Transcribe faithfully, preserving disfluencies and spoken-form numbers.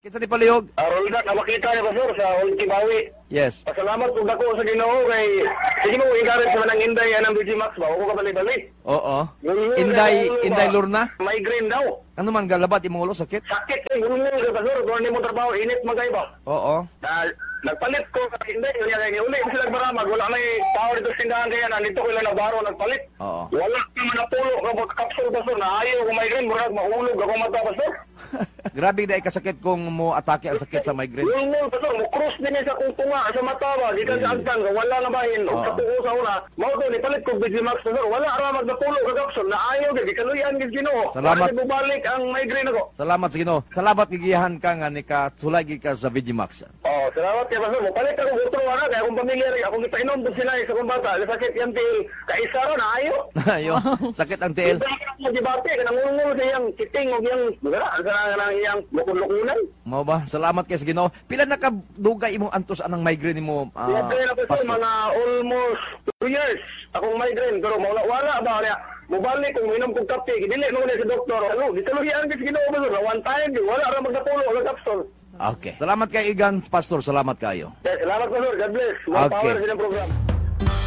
Kinsa ni palihog? Aron na makita niya pastor sa Ultimawi. Yes. Pasalamat kung dako sa Ginoo kay sige mo igarit sa manang Inday yan ang Digimax ba o ko ka bali-bali. Oo. Inday, Inday Lurna? Migraine daw. Ano man galabat imong ulo sakit? Sakit kay gulungol ka pastor kung mo trabaho init magay ba. Oo. Na nagpalit ko sa Inday kaya kay uli sila maramag wala may tao dito sindahan kaya na dito ko lang nabaro nagpalit. Oo. Wala ka man napulo ka kapsul pastor na ayaw ko migraine murag mahulog ako mata pastor. Grabe dai kasakit kung mo atake ang sakit sa migraine. Gulungol pastor mo cross din sa kung tunga sa mata ba di ka sa agtan wala na bahin o Oo. sa tuko sa una mao to ni palit ko Digimax pastor wala ramag napulo ka kapsul na ayaw gid kaluyan gid Ginoo. Salamat. Kasi bubalik ang migraine ako. Salamat sa Ginoo. Salamat gigiyahan ka nga ni ka sulay gid ka sa Vigimax. Oh, salamat kay pastor mo palit ako gutro ana kay akong pamilya rin akong ipainom pud sila sa kong bata sakit yan til kaisa ron ayo. Ayo, sakit ang tiil. Mo dibate ka nangungul sa iyang kiting o iyang gara sa nang iyang lukon-lukunan. Mao ba? Salamat kay sa Ginoo. Pila na ka dugay imong antos anang migraine nimo? Uh, ah, Kaya na pastor mga almost two years akong migraine pero wala wala ba niya. Mubalik kung minom kong kape, dili mo na sa doktor. Ano, gitaluhian ka sa Ginoo pastor. One time, wala ra magdapulo ang kapsul. Okay. Salamat kay Igan, Pastor. Salamat kayo. Salamat pastor. God bless. More Okay. power sa inyong program.